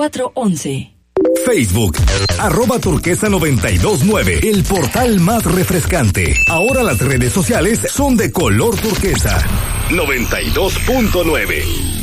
9411. Facebook, @turquesa929, el portal más refrescante. Ahora las redes sociales son de color turquesa. 92.9.